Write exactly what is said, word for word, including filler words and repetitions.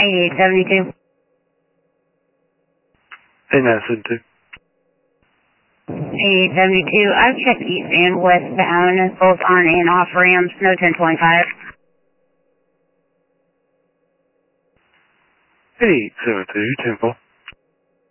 eighty-eight seventy-two. eighty-nine seventy-two. eighty-eight seventy-two. I've checked east and westbound, both on and off ramps, no ten twenty-five. eighty-eight seventy-two, ten four.